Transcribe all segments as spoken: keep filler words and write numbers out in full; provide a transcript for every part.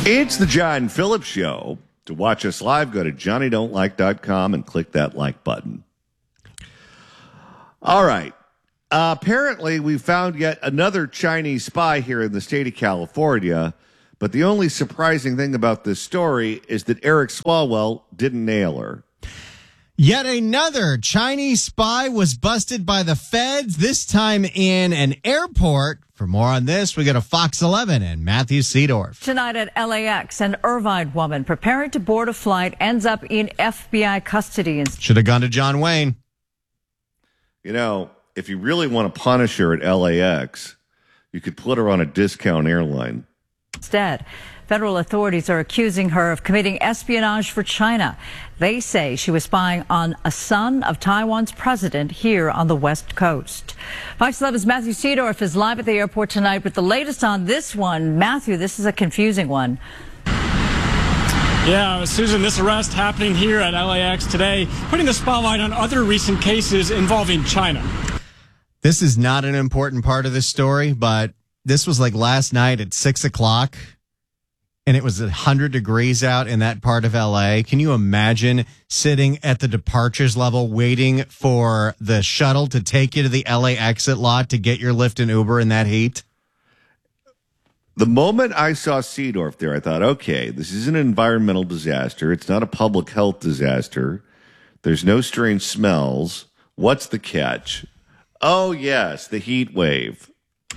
It's the John Phillips Show. To watch us live, go to johnny don't like dot com and click that like button. All right. Uh, apparently, we found yet another Chinese spy here in the state of California. But the only surprising thing about this story is that Eric Swalwell didn't nail her. Yet another Chinese spy was busted by the feds, this time in an airport. For more on this, we go to Fox eleven and Matthew Seedorf. Tonight at L A X, an Irvine woman preparing to board a flight ends up in F B I custody. Should have gone to John Wayne. You know, if you really want to punish her at L A X, you could put her on a discount airline. Instead, federal authorities are accusing her of committing espionage for China. They say she was spying on a son of Taiwan's president here on the West Coast. Fox eleven's Matthew Seedorf is live at the airport tonight with the latest on this one. Matthew, this is a confusing one. Yeah, Susan, this arrest happening here at L A X today, putting the spotlight on other recent cases involving China. This is not an important part of this story, but this was like last night at six o'clock. And it was one hundred degrees out in that part of L A. Can you imagine sitting at the departures level waiting for the shuttle to take you to the L A exit lot to get your Lyft and Uber in that heat? The moment I saw Seedorf there, I thought, okay, this is an environmental disaster. It's not a public health disaster. There's no strange smells. What's the catch? Oh, yes, the heat wave.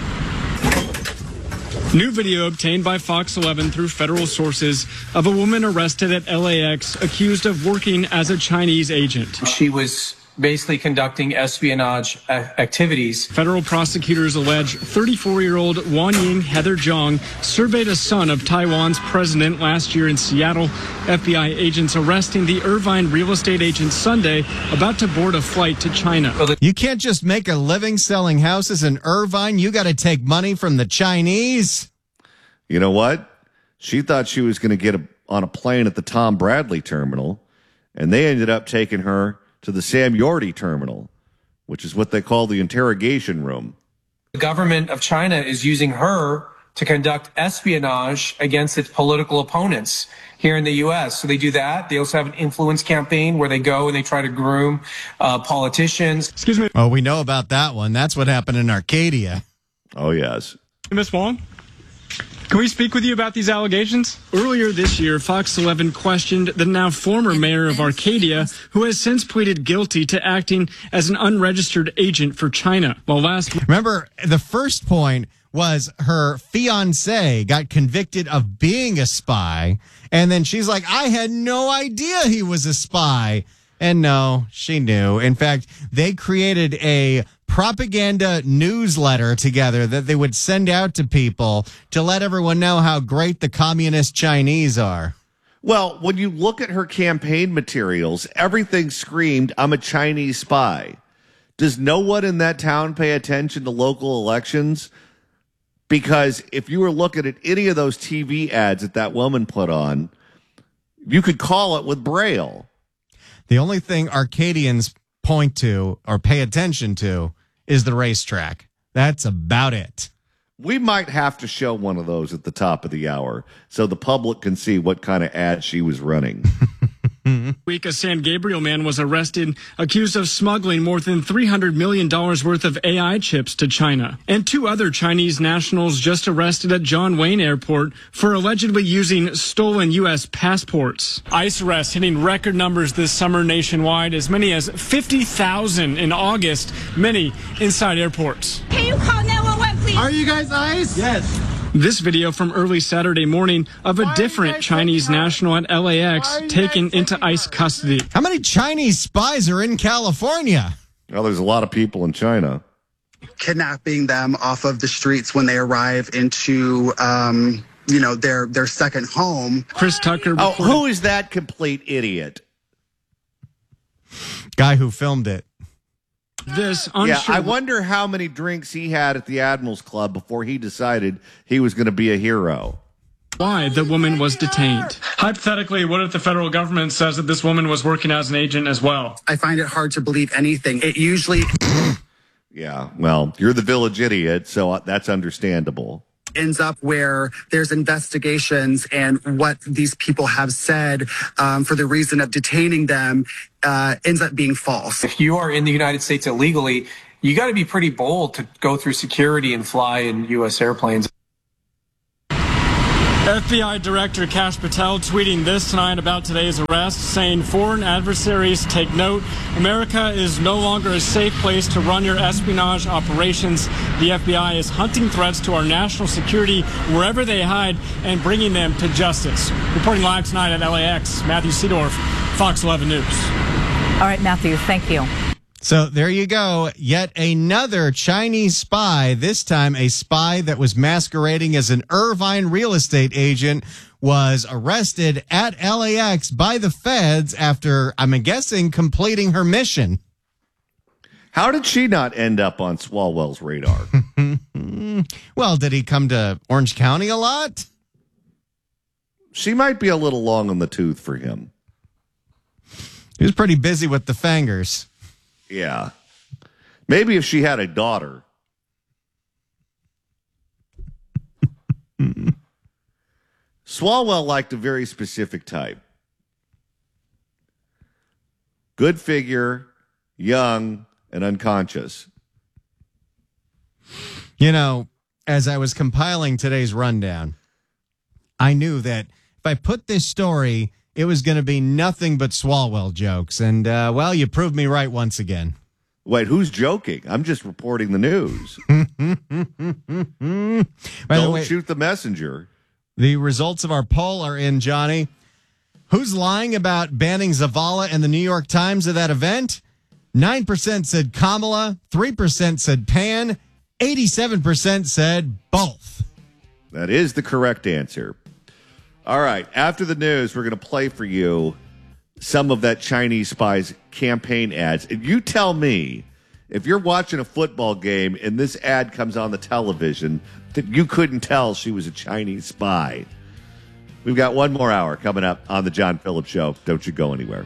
New video obtained by Fox eleven through federal sources of a woman arrested at L A X accused of working as a Chinese agent. She was basically conducting espionage activities. Federal prosecutors allege thirty-four-year-old Wan Ying Heather Zhang surveyed a son of Taiwan's president last year in Seattle. F B I agents arresting the Irvine real estate agent Sunday, about to board a flight to China. You can't just make a living selling houses in Irvine. You got to take money from the Chinese. You know what? She thought she was going to get a, on a plane at the Tom Bradley terminal, and they ended up taking her to the Sam Yorty terminal, which is what they call the interrogation room. The government of China is using her to conduct espionage against its political opponents here in the U S. So they do that. They also have an influence campaign where they go and they try to groom uh, politicians. Excuse me. Oh, we know about that one. That's what happened in Arcadia. Oh, yes. Miss Wong? Can we speak with you about these allegations? Earlier this year, Fox eleven questioned the now former mayor of Arcadia, who has since pleaded guilty to acting as an unregistered agent for China. While last Remember, the first point was her fiancé got convicted of being a spy, and then she's like, I had no idea he was a spy. And no, she knew. In fact, they created a propaganda newsletter together that they would send out to people to let everyone know how great the communist Chinese are. Well, when you look at her campaign materials, everything screamed, I'm a Chinese spy. Does no one in that town pay attention to local elections? Because if you were looking at any of those T V ads that that woman put on, you could call it with Braille. The only thing Arcadians point to or pay attention to is the racetrack. That's about it. We might have to show one of those at the top of the hour so the public can see what kind of ad she was running. week, a San Gabriel man was arrested, accused of smuggling more than three hundred million dollars worth of A I chips to China. And two other Chinese nationals just arrested at John Wayne Airport for allegedly using stolen U S passports. ICE arrests hitting record numbers this summer nationwide, as many as fifty thousand in August, many inside airports. Can you call nine one one, please? Are you guys ICE? Yes. This video from early Saturday morning of a different Chinese national at L A X taken into ICE custody. How many Chinese spies are in California? Well, there's a lot of people in China. Kidnapping them off of the streets when they arrive into, um, you know, their their second home. Chris Tucker. Oh, who is that complete idiot? Guy who filmed it. This yeah, I wonder how many drinks he had at the Admirals Club before he decided he was going to be a hero. Why the woman was detained. Hypothetically, what if the federal government says that this woman was working as an agent as well? I find it hard to believe anything. It usually... Yeah, well, you're the village idiot, so that's understandable. ends up where there's investigations and what these people have said um, for the reason of detaining them uh, ends up being false. If you are in the United States illegally, you got to be pretty bold to go through security and fly in U S airplanes. F B I Director Kash Patel tweeting this tonight about today's arrest, saying foreign adversaries take note. America is no longer a safe place to run your espionage operations. The F B I is hunting threats to our national security wherever they hide and bringing them to justice. Reporting live tonight at L A X, Matthew Seedorf, Fox eleven News. All right, Matthew, thank you. So there you go. Yet another Chinese spy, this time a spy that was masquerading as an Irvine real estate agent, was arrested at L A X by the feds after, I'm guessing, completing her mission. How did she not end up on Swalwell's radar? Well, did he come to Orange County a lot? She might be a little long on the tooth for him. He was pretty busy with the fingers. Yeah. Maybe if she had a daughter. Swalwell liked a very specific type. Good figure, young, and unconscious. You know, as I was compiling today's rundown, I knew that if I put this story, it was going to be nothing but Swalwell jokes. And, uh, well, you proved me right once again. Wait, who's joking? I'm just reporting the news. By the Don't way, shoot the messenger. the results of our poll are in, Johnny. Who's lying about banning Zavala and the New York Times at that event? nine percent said Kamala, three percent said Pan, eighty-seven percent said both. That is the correct answer. All right. After the news, we're going to play for you some of that Chinese spy's campaign ads. And you tell me, if you're watching a football game and this ad comes on the television, that you couldn't tell she was a Chinese spy. We've got one more hour coming up on the John Phillips Show. Don't you go anywhere.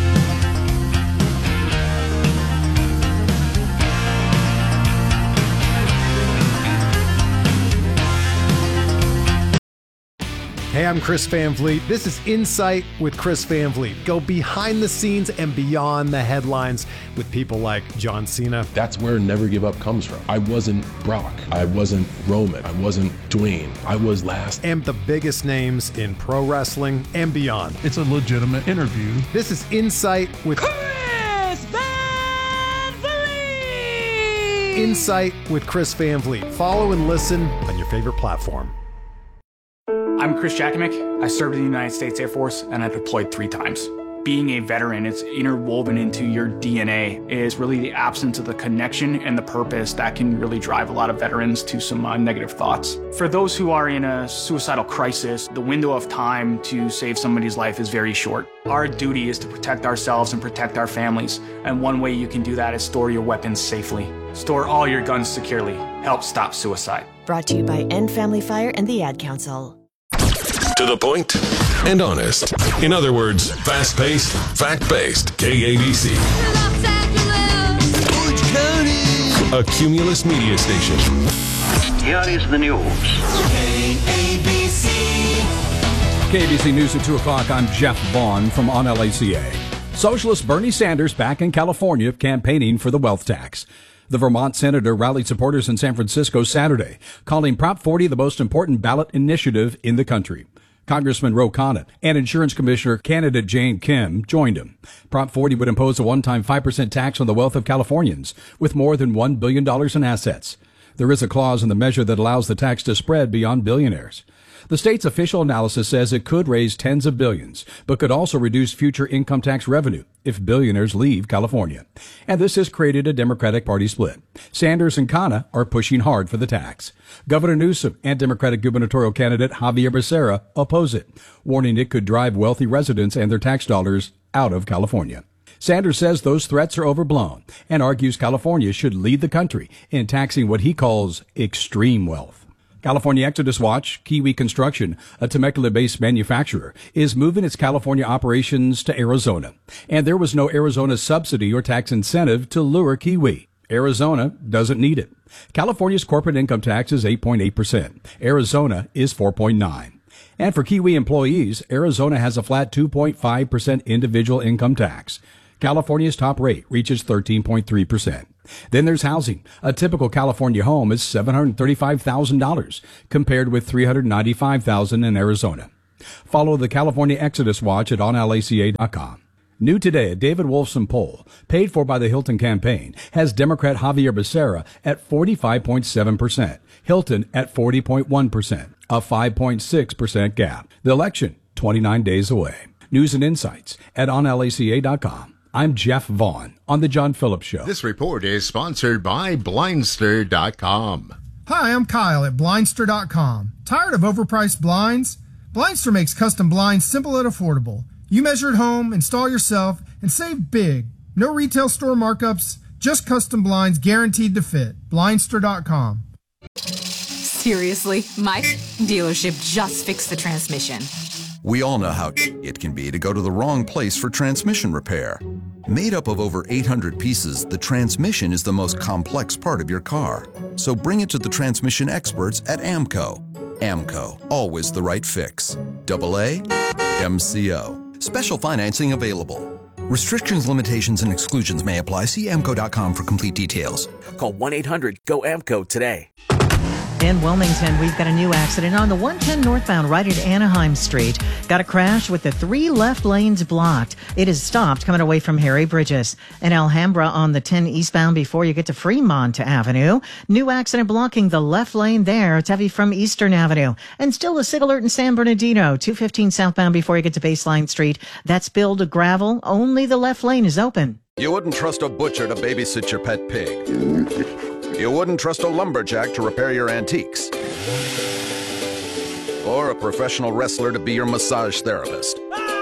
Hey, I'm Chris Van Vliet. This is Insight with Chris Van Vliet. Go behind the scenes and beyond the headlines with people like John Cena. That's where Never Give Up comes from. I wasn't Brock. I wasn't Roman. I wasn't Dwayne. I was last. And the biggest names in pro wrestling and beyond. It's a legitimate interview. This is Insight with Chris Van Vliet. Insight with Chris Van Vliet. Follow and listen on your favorite platform. I'm Chris Jakovic. I served in the United States Air Force and I deployed three times. Being a veteran, it's interwoven into your D N A, is really the absence of the connection and the purpose that can really drive a lot of veterans to some uh, negative thoughts. For those who are in a suicidal crisis, the window of time to save somebody's life is very short. Our duty is to protect ourselves and protect our families, and one way you can do that is store your weapons safely. Store all your guns securely. Help stop suicide. Brought to you by End Family Fire and the Ad Council. To the point and honest. In other words, fast-paced, fact-based. K A B C. Los Angeles. Orange County. A Cumulus media station. Here is the news. K A B C. K A B C News at two o'clock. I'm Jeff Vaughn from On L A C A. Socialist Bernie Sanders back in California campaigning for the wealth tax. The Vermont senator rallied supporters in San Francisco Saturday, calling Prop forty the most important ballot initiative in the country. Congressman Ro Khanna and Insurance Commissioner candidate Jane Kim joined him. Prop forty would impose a one-time five percent tax on the wealth of Californians with more than one billion dollars in assets. There is a clause in the measure that allows the tax to spread beyond billionaires. The state's official analysis says it could raise tens of billions, but could also reduce future income tax revenue if billionaires leave California. And this has created a Democratic Party split. Sanders and Khanna are pushing hard for the tax. Governor Newsom and Democratic gubernatorial candidate Javier Becerra oppose it, warning it could drive wealthy residents and their tax dollars out of California. Sanders says those threats are overblown and argues California should lead the country in taxing what he calls extreme wealth. California Exodus Watch, Kiwi Construction, a Temecula-based manufacturer, is moving its California operations to Arizona. And there was no Arizona subsidy or tax incentive to lure Kiwi. Arizona doesn't need it. California's corporate income tax is eight point eight percent. Arizona is four point nine. And for Kiwi employees, Arizona has a flat two point five percent individual income tax. California's top rate reaches thirteen point three percent. Then there's housing. A typical California home is seven hundred thirty-five thousand dollars compared with three hundred ninety-five thousand dollars in Arizona. Follow the California Exodus Watch at on L A C A dot com. New today, a David Wolfson poll, paid for by the Hilton campaign, has Democrat Javier Becerra at forty-five point seven percent, Hilton at forty point one percent, a five point six percent gap. The election, twenty-nine days away. News and insights at on L A C A dot com. I'm Jeff Vaughn on The John Phillips Show. This report is sponsored by Blindster dot com. Hi, I'm Kyle at Blindster dot com. Tired of overpriced blinds? Blindster makes custom blinds simple and affordable. You measure at home, install yourself, and save big. No retail store markups, just custom blinds guaranteed to fit. Blindster dot com. Seriously, my dealership just fixed the transmission. We all know how it can be to go to the wrong place for transmission repair. Made up of over eight hundred pieces, the transmission is the most complex part of your car. So bring it to the transmission experts at AMCO. AMCO, always the right fix. Double A, M C O. Special financing available. Restrictions, limitations, and exclusions may apply. See A M C O dot com for complete details. Call one eight hundred G O A M C O today. In Wilmington, we've got a new accident on the one ten northbound right at Anaheim Street. Got a crash with the three left lanes blocked. It is stopped coming away from Harry Bridges. In Alhambra on the ten eastbound before you get to Fremont Avenue. New accident blocking the left lane there. It's heavy from Eastern Avenue. And still a SIG alert in San Bernardino. two fifteen southbound before you get to Baseline Street. That's billed to gravel. Only the left lane is open. You wouldn't trust a butcher to babysit your pet pig. You wouldn't trust a lumberjack to repair your antiques. Or a professional wrestler to be your massage therapist.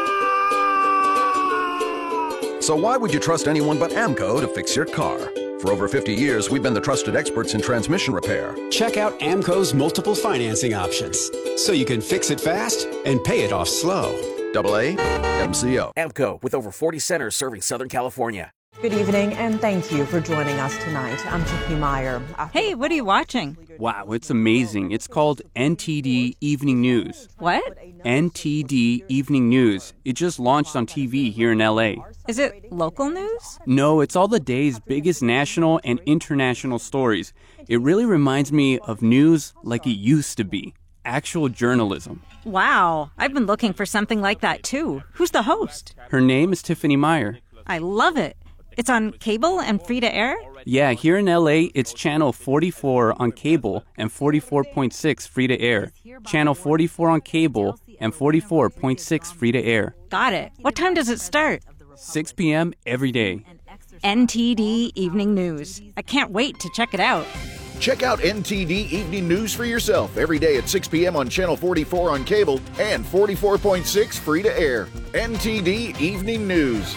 So why would you trust anyone but AMCO to fix your car? For over fifty years, we've been the trusted experts in transmission repair. Check out AMCO's multiple financing options, so you can fix it fast and pay it off slow. Double A, M C O. AMCO, with over forty centers serving Southern California. Good evening, and thank you for joining us tonight. I'm Tiffany Meyer. Hey, what are you watching? Wow, it's amazing. It's called N T D Evening News. What? N T D Evening News. It just launched on T V here in L A. Is it local news? No, it's all the day's biggest national and international stories. It really reminds me of news like it used to be. Actual journalism. Wow, I've been looking for something like that too. Who's the host? Her name is Tiffany Meyer. I love it. It's on cable and free to air? Yeah, here in L A, it's channel forty-four on cable and forty-four point six free to air. Channel forty-four on cable and forty-four point six free to air. Got it. What time does it start? six p.m. every day. N T D Evening News. I can't wait to check it out. Check out N T D Evening News for yourself every day at six p.m. on Channel forty-four on cable and forty-four point six free to air. N T D Evening News.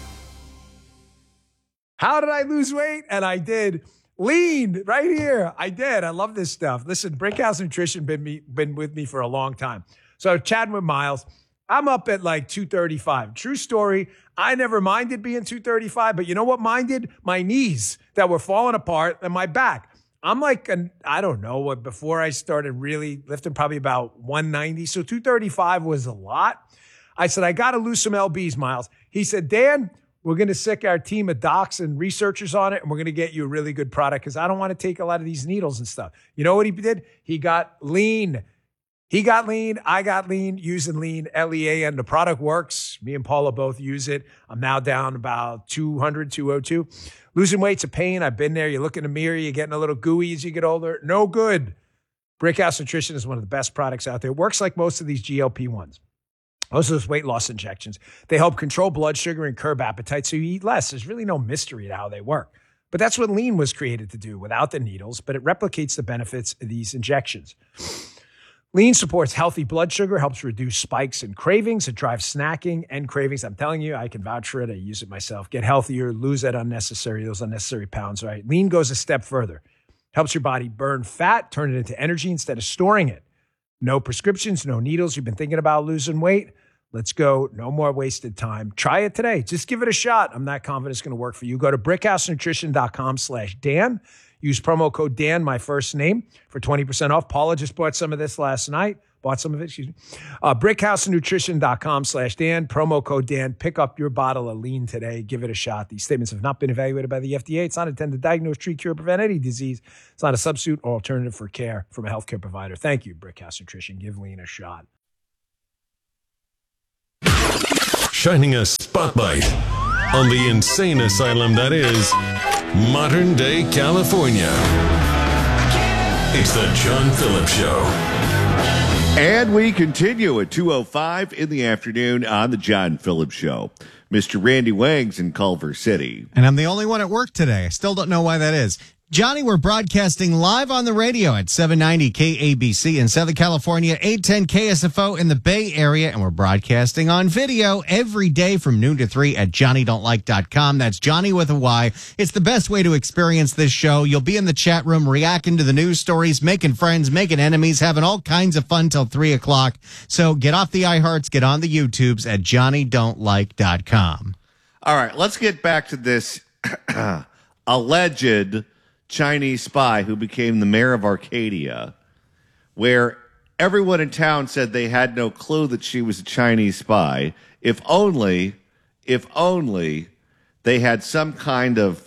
How did I lose weight? And I did. Lean right here. I did. I love this stuff. Listen, Brickhouse Nutrition been me been with me for a long time. So chatting with Miles, I'm up at like two thirty-five. True story. I never minded being two thirty-five, but you know what minded? My knees that were falling apart and my back. I'm like, an, I don't know what, before I started really lifting, probably about one ninety. So two thirty-five was a lot. I said, I got to lose some L Bs, Miles. He said, Dan, we're going to sick our team of docs and researchers on it, and we're going to get you a really good product because I don't want to take a lot of these needles and stuff. You know what he did? He got lean. He got lean. I got lean using lean, L E A N. The product works. Me and Paula both use it. I'm now down about two hundred, two oh two. Losing weight's a pain. I've been there. You look in the mirror, you're getting a little gooey as you get older. No good. Brickhouse Nutrition is one of the best products out there. It works like most of these G L P ones. Most of those weight loss injections. They help control blood sugar and curb appetite so you eat less. There's really no mystery to how they work. But that's what lean was created to do without the needles, but it replicates the benefits of these injections. Lean supports healthy blood sugar, helps reduce spikes and cravings. It drives snacking and cravings. I'm telling you, I can vouch for it. I use it myself. Get healthier, lose that unnecessary, those unnecessary pounds, right? Lean goes a step further. Helps your body burn fat, turn it into energy instead of storing it. No prescriptions, no needles. You've been thinking about losing weight? Let's go. No more wasted time. Try it today. Just give it a shot. I'm not confident it's going to work for you. Go to brickhousenutrition.com slash Dan. Use promo code Dan, my first name, for twenty percent off. Paula just bought some of this last night. Bought some of it, excuse me. Uh, brickhousenutrition.com slash Dan. Promo code Dan. Pick up your bottle of lean today. Give it a shot. These statements have not been evaluated by the F D A. It's not intended to diagnose, treat, cure, prevent any disease. It's not a substitute or alternative for care from a healthcare provider. Thank you, Brickhouse Nutrition. Give lean a shot. Shining a spotlight on the insane asylum that is modern day California. It's the John Phillips Show. And we continue at two oh five in the afternoon on the John Phillips Show. Mister Randy Wang's in Culver City. And I'm the only one at work today. I still don't know why that is. Johnny, we're broadcasting live on the radio at seven ninety K A B C in Southern California, eight ten K S F O in the Bay Area, and we're broadcasting on video every day from noon to three at johnny don't like dot com. That's Johnny with a Y. It's the best way to experience this show. You'll be in the chat room reacting to the news stories, making friends, making enemies, having all kinds of fun till three o'clock. So get off the iHearts, get on the YouTubes at johnny don't like dot com. All right, let's get back to this alleged Chinese spy who became the mayor of Arcadia, where everyone in town said they had no clue that she was a Chinese spy. If only, if only they had some kind of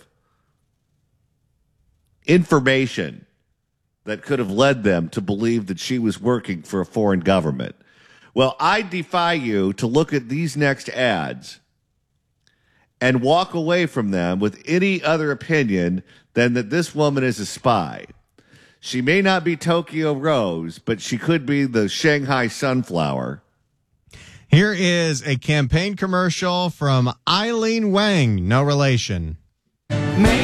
information that could have led them to believe that she was working for a foreign government. Well, I defy you to look at these next ads and walk away from them with any other opinion than that this woman is a spy. She may not be Tokyo Rose, but she could be the Shanghai Sunflower. Here is a campaign commercial from Eileen Wang, no relation.